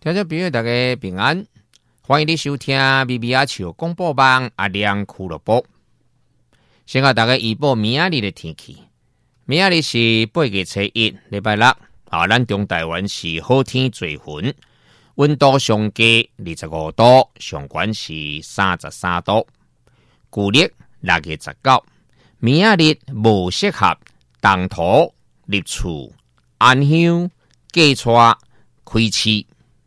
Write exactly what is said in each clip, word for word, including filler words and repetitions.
听众朋友大家平安，欢迎你收听咪咪阿笑广播网阿亮俱乐部。先甲大家预报明仔日的天气。明仔日是八月初一，礼拜六啊，咱中台湾是好天多云，温度上低二十五度，上悬是三十三度。旧历六月十九，明仔日无适合动土、入厝、安香、嫁娶、开市。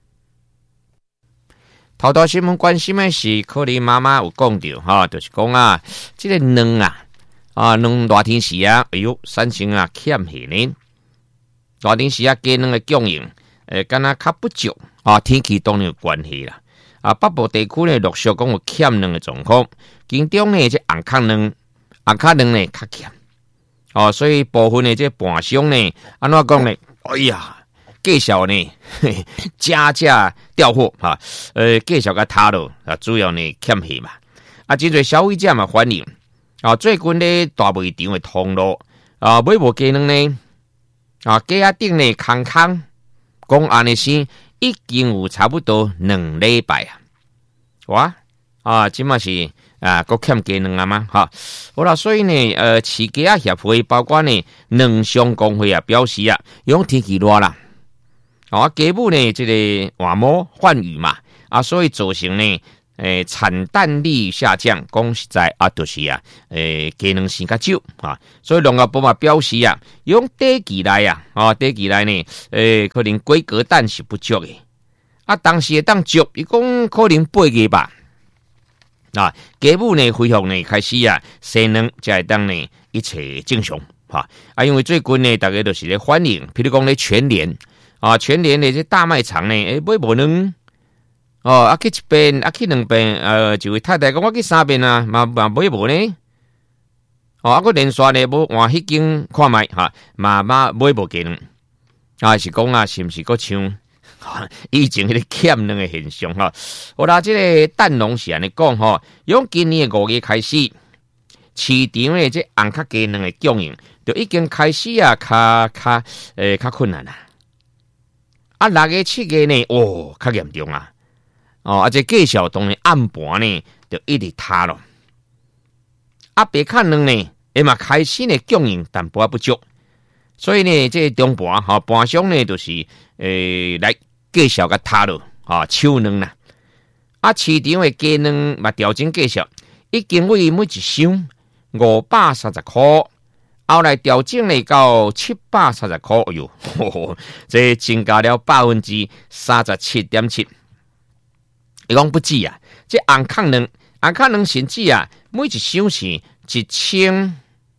头条新闻关心的是，可能妈妈有讲到哈，就是讲啊，这个卵啊，啊卵热天时啊，哎呦，产生啊欠下呢。热天时啊，鸡卵的供应，诶，敢若较不足啊，天气当然有关系啦。啊，北部地区呢，陆续讲有欠卵的状况，其中呢，这红壳卵、红壳卵呢较欠，哦，所以部分的这盘商呢，安怎讲呢？哎呀！介绍呢，加价调货哈，呃，介绍个他咯啊，主要呢欠下嘛，啊，真侪消费者嘛反映啊，最近呢大卖场的通路啊，买无鸡卵呢，啊，鸡仔顶呢空空，讲安尼先已经有差不多两礼拜啊，哇啊，即嘛是啊，搁欠鸡卵啊嘛，哈，好啦，所以呢，呃，饲鸡仔协会包括呢两商工会啊表示啊，用天气热啦。啊，鸡母呢，这个换毛换羽嘛，啊，所以造成呢，诶，产蛋率下降。讲实在啊，就是啊，诶，鸡卵生较少啊，所以农业部嘛表示啊，用短期来啊，啊，短期来呢，诶，可能规格蛋是不足的。啊，当时会当足，伊讲可能八月吧。啊，鸡母呢恢复呢开始啊，生卵才会当呢一切正常哈。啊，因为最近呢，大家都是咧反映，譬如讲咧全联。啊，全联的这大卖场呢，诶，买无卵哦，啊去一遍，啊去两遍，呃，一位太太讲我去三遍啊，嘛嘛买无呢。哦，啊个连续呢，无换迄间看卖哈，嘛嘛买无鸡卵，啊是讲啊，是毋是个像以前迄个欠卵的现象哈？好啦，这个蛋农是安尼讲吼，从今年的五月开始，市场的这红壳鸡卵的供应就已经开始啊，较较诶较困难啦。啊，六月七月呢，哦，较严重啊！哦，啊，这介绍当然暗盘呢，就一直塌咯。啊，白壳卵呢，诶嘛开始呢供应淡薄不足，所以呢，这中盘哈盘商呢，就是诶来介绍个塌咯，啊，手卵啦。啊，市场的鸡卵嘛调整介绍，已经为每一箱五百三十块。后来调整呢到七百三十块，哎呦，呵呵这增加了百分之三十七点七。伊讲不止啊，这红壳卵、红壳卵甚至啊，每一箱是一千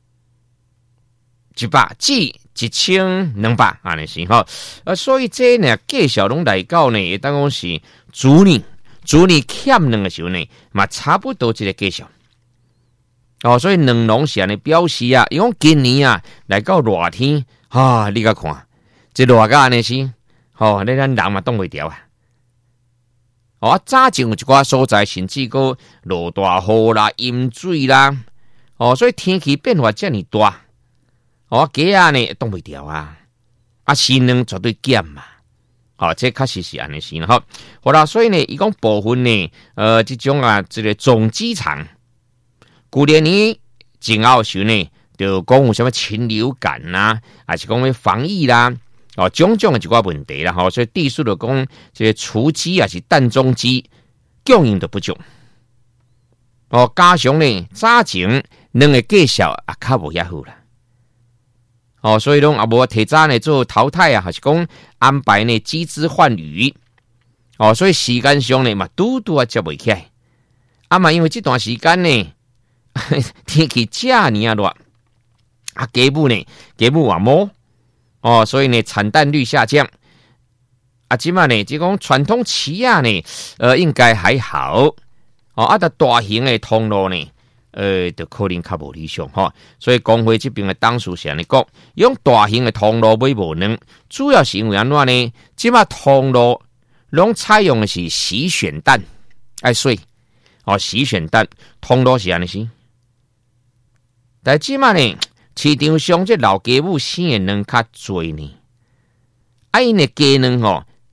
一百至一千两百，安尼是吼。啊，所以这呢，介绍拢来到呢，会当讲是主年、主年欠卵的时候呢，嘛差不多这个介绍。哦，所以两农是安尼表示啊，因为今年啊来到热天啊，你甲看，这热甲安尼是，哦，你咱人嘛挡袂牢啊。哦，早前有一寡所在甚至个落大雨啦、淹水啦，哦，所以天气变化遮尔大，哦，鸡啊呢挡袂牢啊，啊，新卵绝对减嘛。哦，这确实是安尼是啦，吼，好啦，所以呢，伊讲部分呢，呃，这种啊，这个种鸡场。旧年呢，前后时呢，就讲有什么禽流感啦，还是讲要防疫啦，哦，种种的一寡问题啦，吼，所以地数就讲这个雏鸡啊是蛋中鸡供应的不足，哦，加上呢早前两个介绍啊较无遐好啦，哦，所以拢也无提早呢做淘汰啊，还是讲安排呢机制换羽，哦，所以时间上呢嘛拄拄啊接袂起来，啊嘛因为这段时间呢。天气这尔啊热，啊，鸡母呢，鸡母换毛，哦，所以呢，产蛋率下降。啊，即嘛呢，即讲传统企业呢，呃，应该还好，哦，啊，得大型的通路呢，呃，就可能较无理想哈、哦。所以工会这边的董事是安尼讲，用大型的通路买无能，主要是因为安怎呢？即嘛通路拢采用的是洗选蛋，哎，所以哦，洗选蛋通路是安尼是。但即嘛呢，市场上这老鸡母生的卵较侪呢，啊因的鸡卵吼，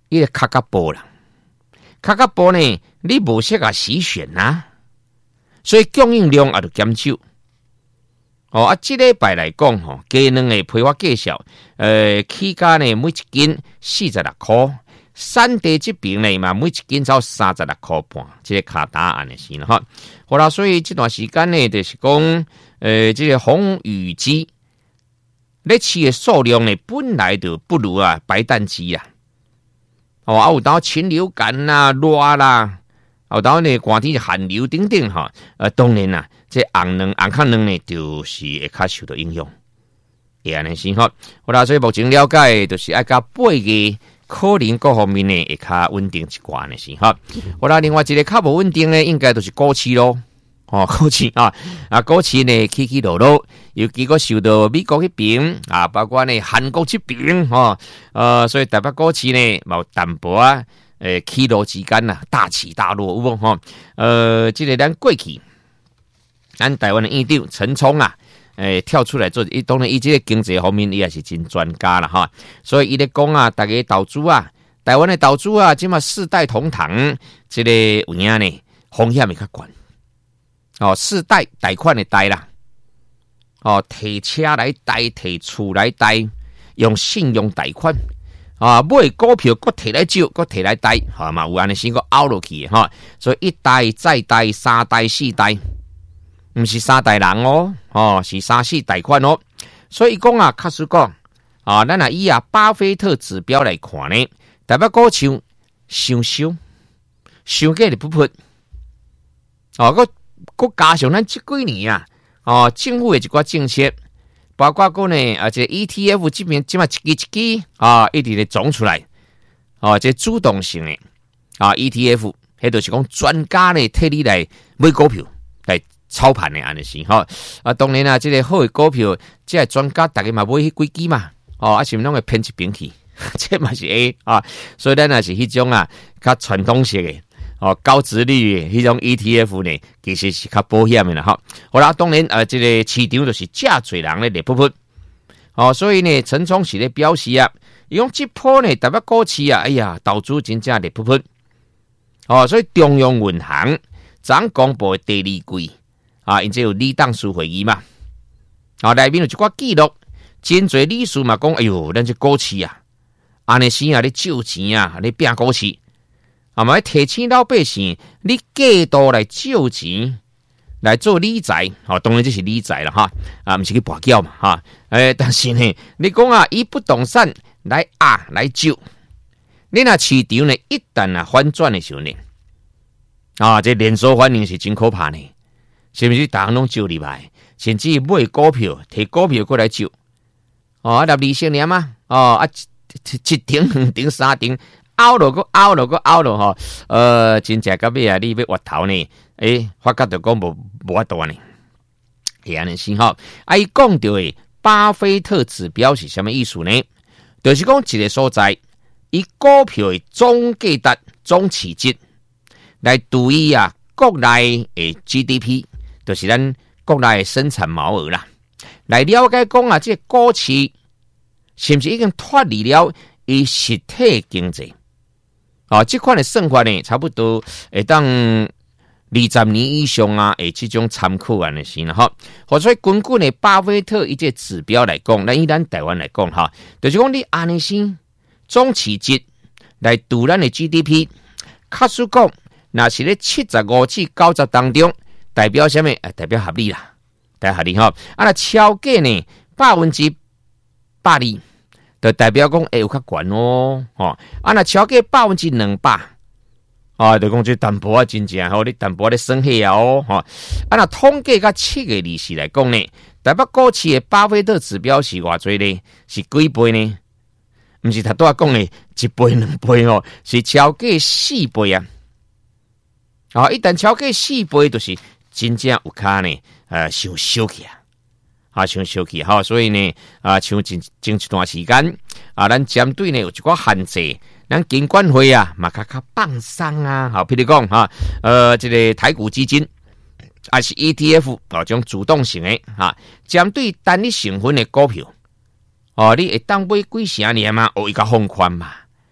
伊个卡卡波啦，卡卡波呢，你无适合洗选呐、啊，所以供应量也就减少。哦啊，这礼拜来讲吼，鸡卵的批发价少，呃，起价呢每一斤四十六块，产地这边呢嘛每一斤只有三十六块半，这个卡答案的是了哈。好啦，所以这段时间呢，就是讲，呃，这个红羽鸡，咧饲的数量呢本来就不如啊白蛋鸡啦。哦，啊有当禽流感啦、热啦，有当呢寒天寒流等等哈，呃，当然啦。这红卵、红壳卵呢，就是会较受到影响，会安尼是吼。好啦，所以目前了解，就是爱甲八月可能各方面呢会较稳定一寡呢是吼。好啦，另外一个较无稳定呢，应该就是股市咯。哦，股市啊，啊，股市呢起起落落，尤其个受到美国迄边啊，包括呢韩国这边吼，呃，所以台北股市呢冇淡薄啊，诶，起落之间呐，大起大落有无吼？呃，这个咱过去。咱台湾的院长陈冲啊，诶、欸，跳出来做，伊当然伊这个经济方面伊也是真专家啦哈，所以伊咧讲啊，大家投资啊，台湾的投资啊，即嘛世代同堂，这个有影呢风险会较悬。哦，世代贷款的贷啦，哦，提车来贷，提厝来贷，用信用贷款啊，买股票搁提来借，搁提来贷，哈嘛有安尼先个凹落去哈，所以一贷再贷，三贷四贷。不是三代人哦，哦是三四贷款哦，所以讲啊，确实讲啊，咱啊以啊巴菲特指标来看呢，台北股市上少，上价就不喷，哦，个个加上咱这几年啊，哦政府的一寡政策，包括讲呢，啊这 E T F 这边即嘛一支一支啊，一直咧总出来，哦这主动性的啊 E T F， 迄就是讲专家呢替你来买股票来。操盘的安尼是吼，啊当然啦，这个好的股票，这个专家大家嘛买迄几支嘛，哦，啊是毋拢会偏一边去，这嘛是 A 啊，所以咱也是迄种啊，较传统式的哦，高殖率的迄种 E T F 呢，其实是较保险的啦哈。好啦，当然呃，这个市场就是真侪人咧咧噗噗，哦，所以呢，陈冲是咧表示啊，伊讲这波呢，台北股市啊，哎呀，投资真正咧噗噗，哦，所以中央银行昨公布的第二季。啊，因这有理当书会议嘛，啊，内面有一寡记录，真侪理事嘛讲，哎呦，咱这股市啊，安尼时啊，你借钱啊，你拼股市，啊嘛提醒老百姓，你过度来借钱来做理财，哦，当然这是理财了哈，啊，不是去博缴嘛哈，诶、欸，但是呢，你讲啊，以不动产来啊来借，你那市场呢一旦啊反转的时候呢，啊，这连锁反应是真可怕呢。是不是大家拢借入来，甚至买股票、摕股票过来借？哦，啊，利息尔嘛，哦，啊，一一顶、两顶、三顶，凹落个凹落个凹落吼，呃，真正到尾啊，你要挖头呢？诶，发觉就讲无无法度呢，是安尼是吼。啊，伊讲到的巴菲特指标是什么意思呢？就是讲一个所在，以股票的总价值、总市值来对于啊国内的 G D P。就是咱国内的生产毛额啦，来了解讲啊，这个股市是不是已经脱离了伊实体经济？啊，这款的算法呢，差不多会当二十年以上啊，诶，这种参考安尼是啦哈。好，所以根据呢，巴菲特一个指标来讲，咱以咱台湾来讲哈，就是讲你安尼先总市值来度咱的 G D P， 确实讲，那是咧七十五至九十当中。代表什么？啊，代表合理啦，代表合理哈。啊，那超过呢百分之百二，就代表讲会有较悬哦。哦，啊，那超过百分之两百，啊，就讲这淡薄啊，真正吼，你淡薄咧升起啊哦。哈，啊，那统计甲七个利息来讲呢，台北股市的巴菲特指标是偌济呢？是几倍呢？不是他都讲的一倍两倍哦，是超过四倍啊。啊，一旦超过四倍，就是真正有卡呢，呃，伤小气啊，啊，伤小气哈，所以呢，啊，像前前一段时间啊，咱针对呢有一个限制，咱金管会啊，嘛较较放松啊，好，譬如讲哈，呃，这个台股基金，还是 E T F 啊，种主动性的哈，针对单一成分的股票，哦，你会当买几成年嘛？哦，一个放宽嘛。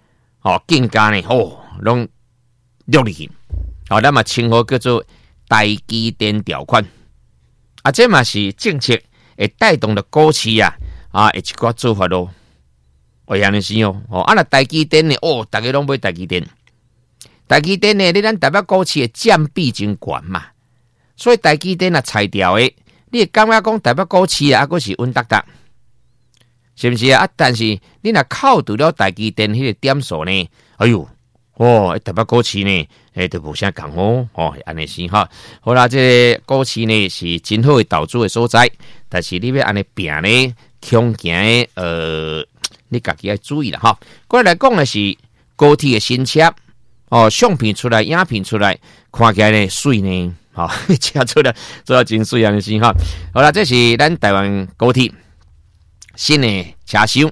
哦，更加呢，哦，拢落入去，哦，咱嘛称呼叫做台积电条款，啊，这嘛是政策会带动的股市啊，啊，一寡做法咯，哦，安尼是哦，哦，啊，那台积电呢，哦，大家拢买台积电，台积电呢，你咱台北股市的占比真悬嘛，所以台积电啊，裁掉的，你会感觉讲台北股市啊，还佫是稳当当。是不是啊？啊，但是你若扣除了台积电迄个点数呢？哎呦，哦，台北股市呢，诶，都无啥共好哦，安尼是哈。好啦，这个股市呢是真好的投资的所在，但是你要安尼拼呢，恐惊的呃，你家己要注意啦哈。过来讲的是高铁的新车哦，相片出来，影片出来，看起来呢水呢，哈、哦，车出来做到真水安尼是哈。好啦，这是咱台湾高铁。新的车型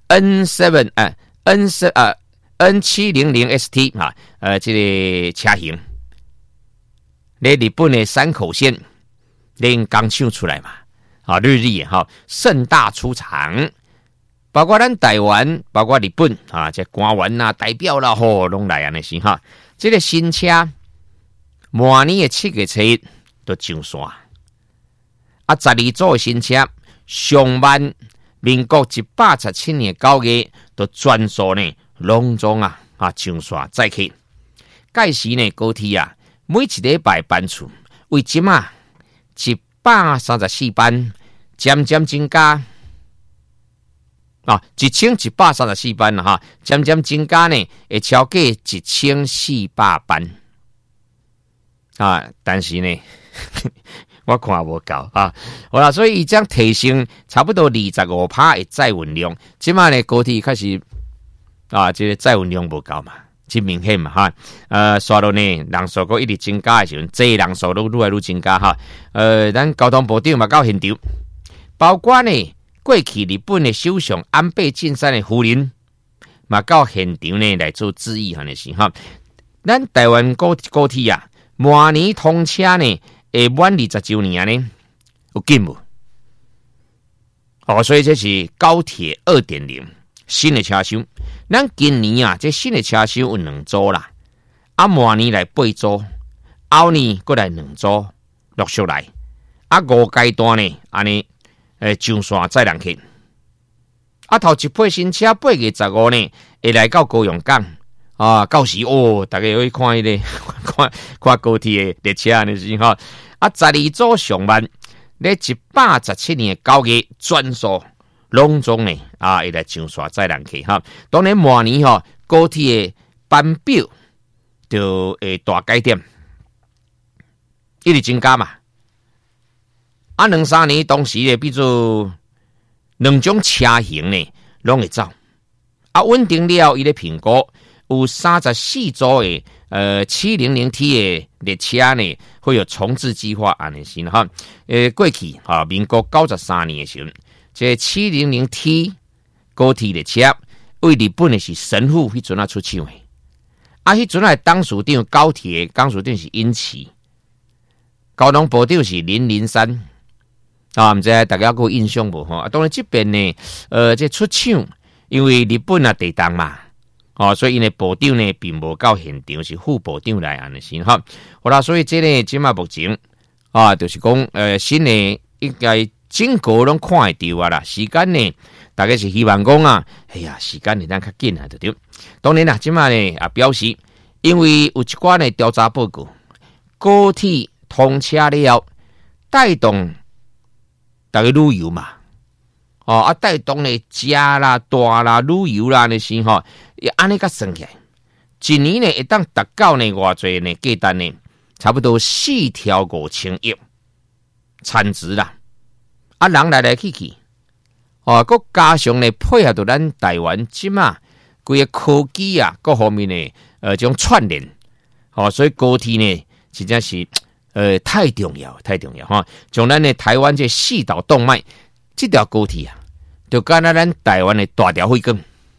N 七 呃 N 七 呃 N 七零零 S T 啊，呃，这个车型，咧日本的山口县，恁刚秀出来嘛，啊，日历哈盛大出场，包括咱台湾，包括日本啊，这官员呐、代表啦，吼，拢来安尼是哈。这个新车，明年的七月初一都上线，啊，十二组的新车，上万。民国一百十七年九月，都专属呢隆重啊啊上线载客。届时呢高铁啊，每一礼拜班次为即啊一百三十四班，渐渐增加啊，一千一百三十四班啦哈，渐渐增加呢会超过一千四百班啊，但是呢。我看无够啊！好啦，所以这样提升差不多二十五趴的载运量，即卖呢高铁开始啊，这个载运量无够嘛，真明显嘛哈。呃，刷到呢人数个一直增加的时候，这人数都愈来愈增加哈。呃，咱交通部长嘛到现场，包括呢过去日本的首相安倍晋三的夫人嘛到现场呢来做致意，安尼是哈。咱台湾高高铁啊，明年通车呢。会满二十周年呢，有紧无？哦，所以这是高铁 二点零 新的车厢。咱今年啊，这新的车厢有两组啦，啊，明年来八组，后年过来两组，陆续来。啊，五阶段呢，安尼诶上线载人客。啊，头一批新车八月十五呢，会来到高雄港。啊，到时哦，大家去看迄、那个看看高铁的列车呢是哈。啊，十二组上万，咧一百十七年九月专属隆重呢啊，会来上线载人客哈。当然明年吼高铁的班表就会大改点，一直增加嘛。啊，两三年当时咧，比如两种车型呢，拢会走。啊，稳定了，伊咧评估。有三十四组的呃七零零 T 的列车呢，会有重置计划安尼是哈。呃，过去哈，民国九十三年的时候，这七零零 T 高铁列车为日本的是神户迄阵啊出厂的，啊，迄阵啊当属长高铁当属长是因崎，交通部长是林林山啊，唔知大家有印象无哈？当然这边呢，呃，这出厂因为日本啊地动嘛。哦，所以呢，部长呢并无到现场，是副部长来安尼先哈。好啦，所以这呢，即马目前啊，就是讲呃，新的应该整个拢看会到啊啦。时间呢，大概是希望讲啊，哎呀，时间呢咱较紧啊，对对。当然啦，即马呢啊表示，因为有一寡呢调查报告，高铁通车了，带动大家旅游嘛。哦，啊，带动呢，食啦、大啦、旅游啦，那是吼，安尼个算起来，一年呢，会当达到呢偌济呢？价单呢，差不多四条五千亿产值啦。啊，人来来去去，哦，佮加上呢，配合到咱台湾即嘛，规个科技啊，各方面呢，呃，这种串联，哦，所以高铁呢，实在是呃太重要，太重要哈。从咱呢台湾这四道动脉，这条高铁啊。就干那咱台湾的大条血管，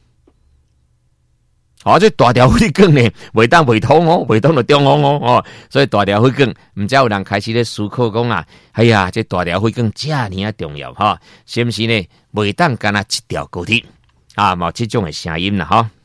好、哦，这大条血管呢，袂当袂通哦，袂当就中风哦，哦，所以大条血管，唔知有人开始咧思考讲啊，哎呀，这大条血管这尔啊重要哈，是不是呢？袂当干那一条高铁啊，冇这种的声音啦哈。